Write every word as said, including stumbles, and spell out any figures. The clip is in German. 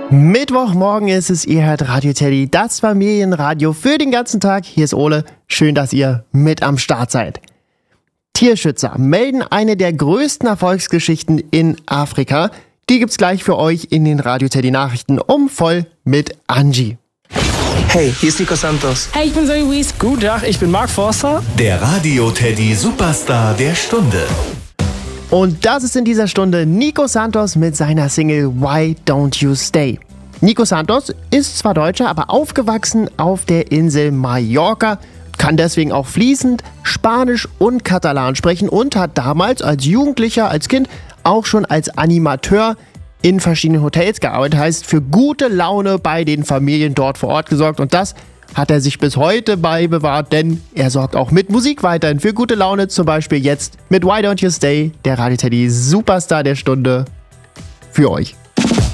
Mittwochmorgen ist es, ihr hört Radio Teddy, das Familienradio für den ganzen Tag. Hier ist Ole, schön, dass ihr mit am Start seid. Tierschützer melden eine der größten Erfolgsgeschichten in Afrika. Die gibt's gleich für euch in den Radio Teddy Nachrichten um voll mit Angie. Hey, hier ist Nico Santos. Hey, ich bin Zoe Wies. Guten Tag, ich bin Mark Forster. Der Radio Teddy Superstar der Stunde. Und das ist in dieser Stunde Nico Santos mit seiner Single Why Don't You Stay. Nico Santos ist zwar Deutscher, aber aufgewachsen auf der Insel Mallorca, kann deswegen auch fließend Spanisch und Katalan sprechen und hat damals als Jugendlicher, als Kind auch schon als Animateur in verschiedenen Hotels gearbeitet, heißt für gute Laune bei den Familien dort vor Ort gesorgt, und das hat er sich bis heute beibewahrt, denn er sorgt auch mit Musik weiterhin für gute Laune, zum Beispiel jetzt mit Why Don't You Stay, der Radio Teddy Superstar der Stunde für euch.